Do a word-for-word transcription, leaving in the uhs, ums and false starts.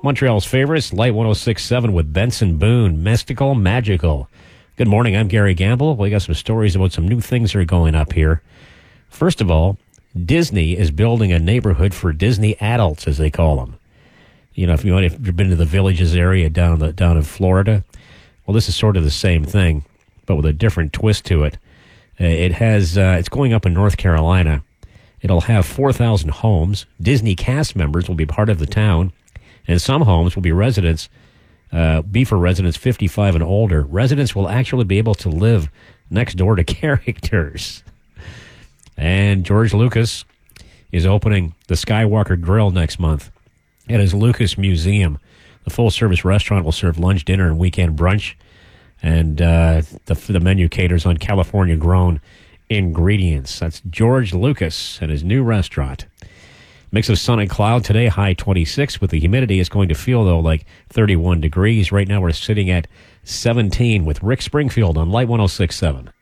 Montreal's favorites, Light one oh six point seven with Benson Boone, Mystical Magical. Good morning, I'm Gary Gamble. We got some stories about some new things that are going up here. First of all, Disney is building a neighborhood for Disney adults, as they call them. You know, if, you, if you've been to the Villages area down in, the, down in Florida, well, this is sort of the same thing, but with a different twist to it. Uh, it has, uh, it's going up in North Carolina. It'll have four thousand homes. Disney cast members will be part of the town, and some homes will be residents, uh, be for residents fifty-five and older. Residents will actually be able to live next door to characters. And George Lucas is opening the Skywalker Grill next month at his Lucas Museum. The full-service restaurant will serve lunch, dinner, and weekend brunch. And uh, the, the menu caters on California-grown ingredients. That's George Lucas and his new restaurant. Mix of sun and cloud today, high twenty-six. With the humidity, it's going to feel, though, like thirty-one degrees. Right now, we're sitting at seventeen with Rick Springfield on Light one oh six point seven.